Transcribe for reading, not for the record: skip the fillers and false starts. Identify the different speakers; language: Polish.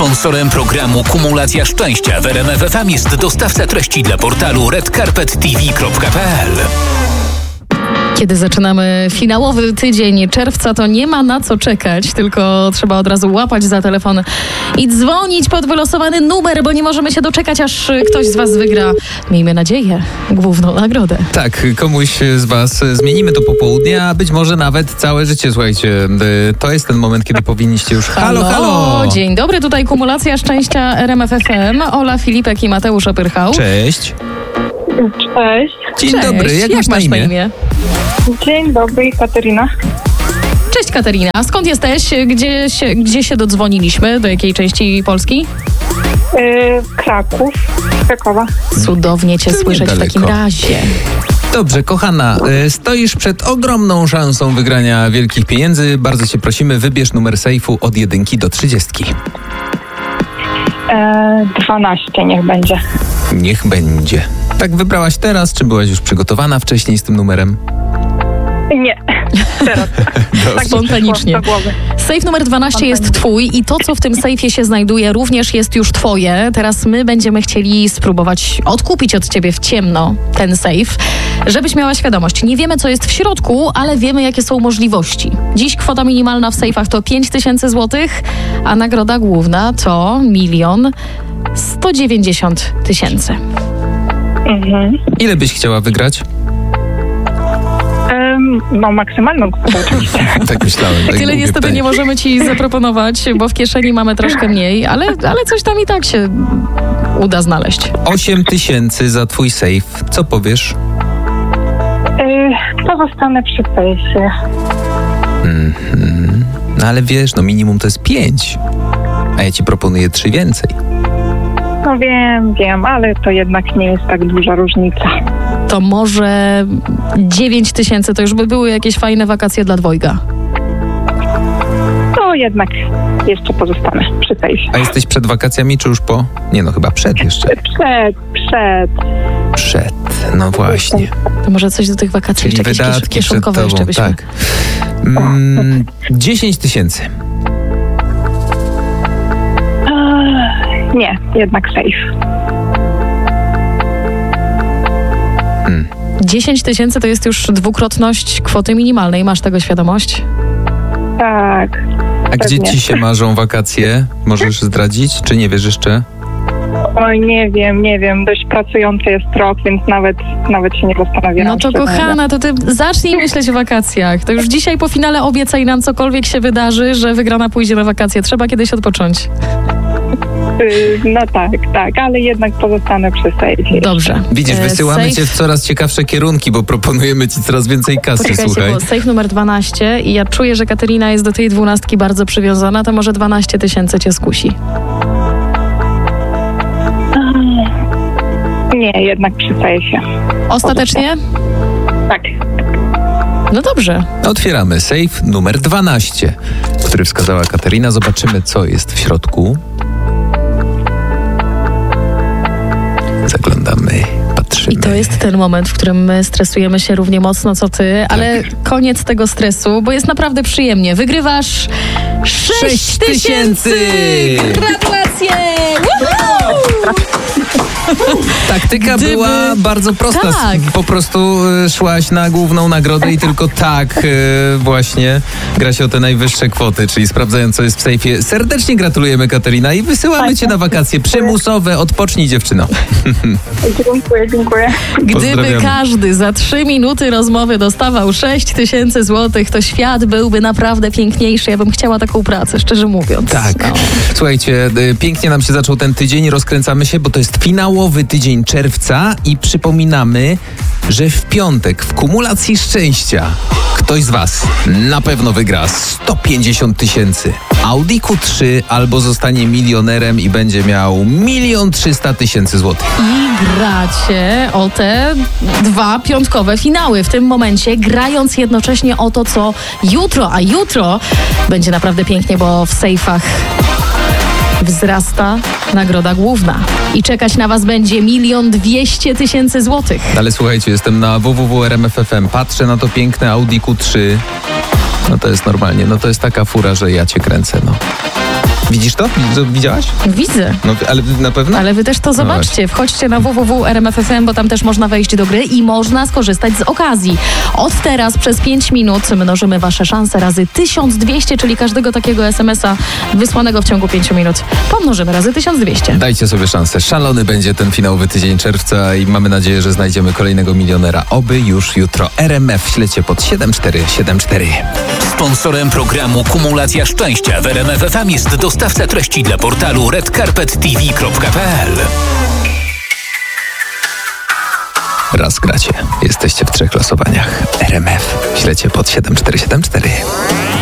Speaker 1: Sponsorem programu Kumulacja Szczęścia w RMF FM jest dostawca treści dla portalu redcarpettv.pl.
Speaker 2: Kiedy zaczynamy finałowy tydzień czerwca, to nie ma na co czekać, tylko trzeba od razu łapać za telefon i dzwonić pod wylosowany numer, bo nie możemy się doczekać, aż ktoś z was wygra, miejmy nadzieję, główną nagrodę.
Speaker 3: Tak, komuś z was zmienimy to popołudnie, a być może nawet całe życie. Słuchajcie, to jest ten moment, kiedy powinniście już... Halo!
Speaker 2: Dzień dobry, tutaj Kumulacja Szczęścia RMF FM. Ola Filipek i Mateusz Opyrchał.
Speaker 3: Cześć.
Speaker 4: Cześć.
Speaker 3: Dzień dobry, jak masz na imię?
Speaker 4: Dzień dobry, Katerina.
Speaker 2: Cześć Katerina, skąd jesteś? Gdzie się dodzwoniliśmy? Do jakiej części Polski?
Speaker 4: Kraków, Krakowa.
Speaker 2: Cudownie cię słyszeć
Speaker 3: niedaleko.
Speaker 2: w takim razie.
Speaker 3: Dobrze, kochana, stoisz przed ogromną szansą wygrania wielkich pieniędzy. Bardzo cię prosimy, wybierz numer sejfu od 1 do 30.
Speaker 4: 12 niech będzie.
Speaker 3: Niech będzie. Tak wybrałaś teraz, czy byłaś już przygotowana wcześniej z tym numerem?
Speaker 4: Nie, teraz. Tak
Speaker 2: Spontanicznie.
Speaker 4: do głowy.
Speaker 2: Sejf numer 12 jest twój i to, co w tym sejfie się znajduje, również jest już twoje. Teraz my będziemy chcieli spróbować odkupić od ciebie w ciemno ten sejf, żebyś miała świadomość. Nie wiemy, co jest w środku, ale wiemy, jakie są możliwości. Dziś kwota minimalna w sejfach to 5000 złotych, a nagroda główna to 1 190 000.
Speaker 4: Mhm.
Speaker 3: Ile byś chciała wygrać?
Speaker 4: No maksymalną kwotę oczywiście.
Speaker 3: Tak myślałem. Tak
Speaker 2: Tyle
Speaker 3: było
Speaker 2: niestety
Speaker 3: pytanie.
Speaker 2: nie możemy ci zaproponować, bo w kieszeni mamy troszkę mniej, ale coś tam i tak się uda znaleźć.
Speaker 3: 8000 za twój sejf. Co powiesz?
Speaker 4: Pozostanę przy sejfie.
Speaker 3: No ale wiesz, no minimum to jest 5. A ja ci proponuję 3 więcej.
Speaker 4: No wiem, ale to jednak nie jest tak duża różnica.
Speaker 2: To może 9000 to już by były jakieś fajne wakacje dla dwojga.
Speaker 4: To jednak jeszcze pozostanę przy sejfie.
Speaker 3: A jesteś przed wakacjami, czy już po? Nie no, chyba przed jeszcze. Przed. No właśnie.
Speaker 2: To może coś do tych wakacji
Speaker 3: Czyli
Speaker 2: jeszcze jakieś
Speaker 3: wydatki przed
Speaker 2: kieszonkowe
Speaker 3: tobą,
Speaker 2: jeszcze byśmy...
Speaker 3: tak. 10 000.
Speaker 4: Nie, jednak sejf.
Speaker 2: 10 000 to jest już dwukrotność kwoty minimalnej. Masz tego świadomość?
Speaker 4: Tak.
Speaker 3: A gdzie
Speaker 4: Pewnie.
Speaker 3: ci się marzą wakacje? Możesz zdradzić, czy nie wiesz jeszcze?
Speaker 4: Oj, nie wiem. Dość pracujący jest rok, więc nawet się nie zastanawiam.
Speaker 2: No to kochana, to ty zacznij myśleć o wakacjach. To już dzisiaj po finale obiecaj nam, cokolwiek się wydarzy, że wygrana pójdzie na wakacje. Trzeba kiedyś odpocząć.
Speaker 4: No tak, ale jednak pozostanę przy sejfie.
Speaker 2: Dobrze.
Speaker 3: Widzisz, wysyłamy
Speaker 2: Sejf-
Speaker 3: cię w coraz ciekawsze kierunki, bo proponujemy ci coraz więcej kasy,
Speaker 2: Poczekajcie,
Speaker 3: słuchaj.
Speaker 2: bo sejf numer 12 i ja czuję, że Katerina jest do tej 12 bardzo przywiązana, to może 12 000 cię skusi.
Speaker 4: Nie, jednak przy sejfie.
Speaker 2: Ostatecznie?
Speaker 4: Tak.
Speaker 2: No dobrze.
Speaker 3: Otwieramy sejf numer 12, który wskazała Katerina. Zobaczymy, co jest w środku. Zaglądamy, patrzymy.
Speaker 2: I to jest ten moment, w którym my stresujemy się równie mocno co ty, ale koniec tego stresu, bo jest naprawdę przyjemnie. Wygrywasz 6 000! Gratulacje! Woohoo!
Speaker 3: Taktyka była bardzo prosta.
Speaker 2: Tak.
Speaker 3: Po prostu szłaś na główną nagrodę i tylko tak właśnie gra się o te najwyższe kwoty, czyli sprawdzając, co jest w sejfie. Serdecznie gratulujemy, Katerina, i wysyłamy cię na wakacje przymusowe. Odpocznij, dziewczyno.
Speaker 4: Dziękuję.
Speaker 2: Gdyby
Speaker 3: Pozdrawiamy.
Speaker 2: każdy za 3 minuty rozmowy dostawał 6 000 złotych, to świat byłby naprawdę piękniejszy. Ja bym chciała taką pracę, szczerze mówiąc.
Speaker 3: Tak.
Speaker 2: No.
Speaker 3: Słuchajcie, pięknie nam się zaczął ten tydzień, rozkręcamy się, bo to jest finałowy tydzień czerwca i przypominamy, że w piątek w kumulacji szczęścia ktoś z was na pewno wygra 150 000 Audi Q3 albo zostanie milionerem i będzie miał 1 300 000 złotych.
Speaker 2: I gracie o te 2 piątkowe finały. W tym momencie grając jednocześnie o to, co jutro, a jutro będzie naprawdę pięknie, bo w sejfach wzrasta nagroda główna. I czekać na was będzie 1 200 000 złotych.
Speaker 3: Ale słuchajcie, jestem na www.rmf.fm, patrzę na to piękne Audi Q3. No to jest normalnie, no to jest taka fura, że ja cię kręcę, no. Widzisz to? Widziałaś?
Speaker 2: Widzę.
Speaker 3: No, ale na pewno?
Speaker 2: Ale wy też to zobaczcie. Wchodźcie na www.rmf.fm, bo tam też można wejść do gry i można skorzystać z okazji. Od teraz przez 5 minut mnożymy wasze szanse razy 1200, czyli każdego takiego SMS-a wysłanego w ciągu 5 minut pomnożymy razy 1200.
Speaker 3: Dajcie sobie szansę. Szalony będzie ten finałowy tydzień czerwca i mamy nadzieję, że znajdziemy kolejnego milionera. Oby już jutro. RMF śledźcie pod 7474.
Speaker 1: Sponsorem programu Kumulacja Szczęścia w RMF FM jest dostawca treści dla portalu redcarpettv.pl.
Speaker 3: Raz gracie. Jesteście w 3 losowaniach. RMF śledźcie pod 7474.